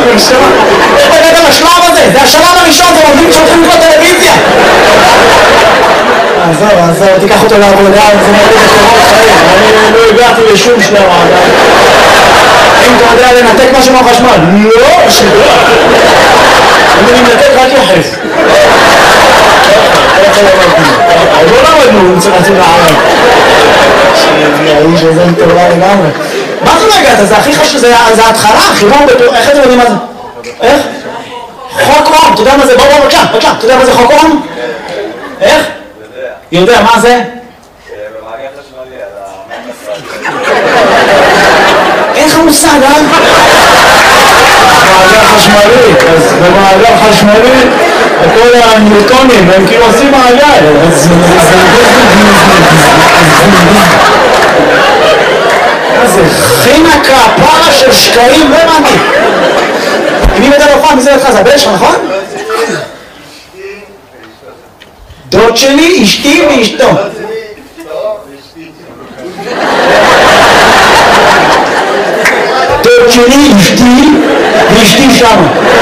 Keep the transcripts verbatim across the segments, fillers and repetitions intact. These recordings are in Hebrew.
נשמה. איך הגעת לשלב הזה? זה השלב הראשון, זה עובדים שולחים לך טלוויזיה. עזוב, עזוב, תיקח אותו לעבודה, זה מראה לקורות חיים. אני לא הגעתי לשום שלב עדיין. אם אתה יודע לנתק משהו מהחשמל, לא, שגרה. אני מנתק רק יחס. עוד לא למדנו, אני צריך לצאת לערב. האיש הזה מטורף לגמרי. מה זה לא הגעת? זה הכי חשוב, זה ההתחלה, חיבור בטור, איך אתם יודעים מה זה? איך? חוק אום, אתה יודע מה זה? בוא בוא בבקשה, בבקשה, אתה יודע מה זה חוק אום? איך? יודע, מה זה? במעגל חשמלי, על המעגל. אין לך מושג, אה? במעגל חשמלי, אז במעגל חשמלי, כל הניוטונים, הם כאילו עושים מעגל. מה זה? חינה כפרה של שקעים, לא הבנתי. מי מדבר בפעם, מי זה לך? זה הבן שלך, נכון? דוד שלי, אשתי ואשתו. דוד שלי, אשתי ואשתי שם.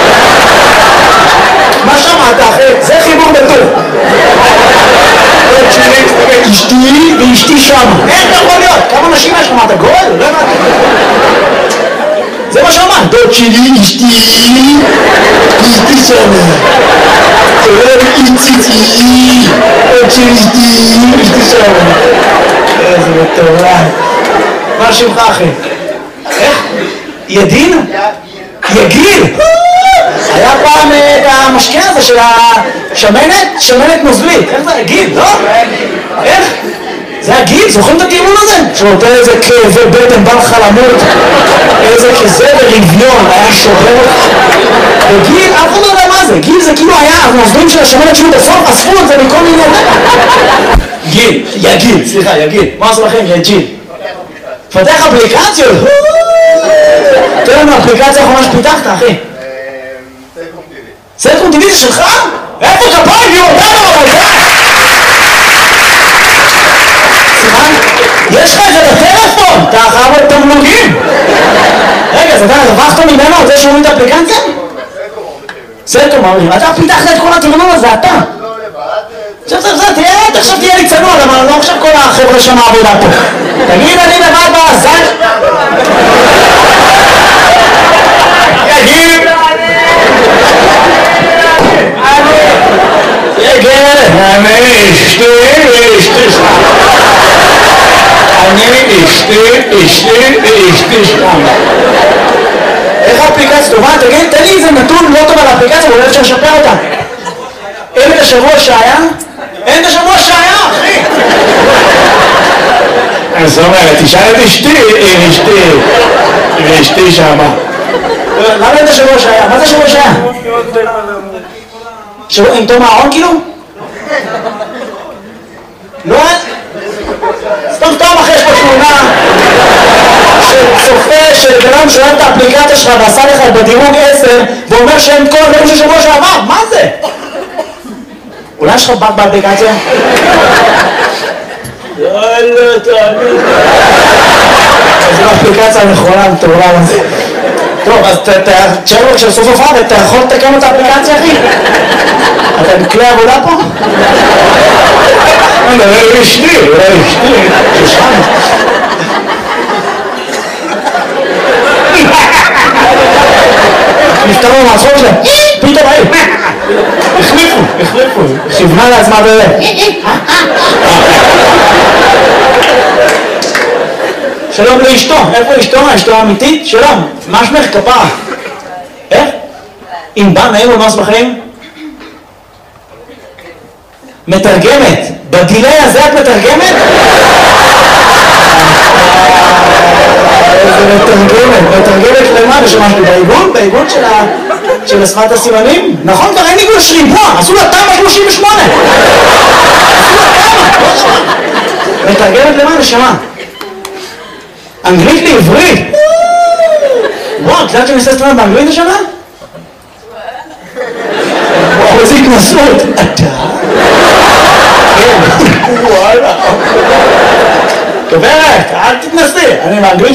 מה שמעת אחי? זה חיבור בטוב. דוד שלי, אשתי ואשתי שם. איך אתה יכול להיות? כמה נשים יש לך? מה אתה גול? לא הבנתי. זה מה שאמרת. דוד שלי, אשתי ואשתי שם. איציצי, עוד שלישתי, אשתי שם. איזה מטורף. מה שמך אחי? איך? ידין? יגיל? היה פעם את המשקה הזה של השמנת, שמנת נוזלית. איך זה? יגיל, לא? איך? זה הגיל, זוכרים את הטיעון הזה? שנותן איזה כאבי בטן, בא לך למות, איזה כזה ורביון, היה שובר. וגיל, אף אחד לא יודע מה זה, גיל זה כאילו היה, הנוזלים של השמנת שהוא בסוף, אספו את זה מכל מיני... גיל, יגיל, סליחה, יגיל, מה עשו לכם? יגיל. פתח אפליקציות? תראה לנו אפליקציה האחרונה שפיתחת, אחי. סלקום טיווי. סלקום טיווי זה שלך? איפה כפיים? יהיו אותנו אבל זה! יש לך את זה בטלפון, אתה חייב את תמלוגים. רגע, אז אתה הרווחת ממנו על זה שהוא את האפליקציה? סלקום אומרים, אתה פיתחת את כל התרנון הזה, אתה. עכשיו, עכשיו, עכשיו, תראה, עכשיו תהיה לי צנוע, למה לא עכשיו כל החבר'ה שם העבודה פה. תגיד, אני לבד בעזל. יגיד. יגיד. אני אשתי, אשתי שם. אני אשתי, אשתי, אשתי שם. איך האפליקציה טובה? תגיד, תן לי איזה נתון לא טוב על האפליקציה, ואולי אפשר לשפר אותה. אין את השבוע שהיה? אין את השבוע שהיה, אחי! זאת אומרת, תשאל את אשתי, אשתי, ואשתי שמה. למה אין את השבוע שהיה? מה זה השבוע שהיה? עם תום הארון כאילו? לא אין? סתם סתם אחרי יש פה תמונה של צופה של גלם שאוהב את האפליקציה שלך ועשה לך בדירוג עשר ואומר שאין כל הדברים של שבוע שעבר, מה זה? אולי יש לך בת באפליקציה? יאללה, תעני. זו האפליקציה הנכונה, מטורלל הזה. טוב, אז תשאר לו כשסוף הופעה ואתה יכול לתקן את האפליקציה, אחי? אתה בכלי עבודה פה? אולי אשתי, אולי אשתי, שושן. נפתרו מהצחוק שלהם, פתאום היו. החליפו, החליפו, כיוונה לעצמה בלב. שלום לאשתו, איפה אשתו? אשתו האמיתית? שלום, מה שמך? כפרה? איך? אם בא נעים או מס בחיים? מתרגמת, בדילי הזה את מתרגמת? איזה מתרגמת, מתרגמת למה? בשמש בעיגון? בעיגון של השפת הסימנים? נכון, כבר אין עיגון שריבוע, עשו לה תמ"א שלושים ושמונה. עשו לה תמ"א. מתרגמת למה? נשמה. אנגלית לעברית. וואו, קצת שאני עושה סטרנד באנגלית השנה? אחוזי התנסות. אתה? כן. וואלה. גברת, אל תתנסי. אני באנגלית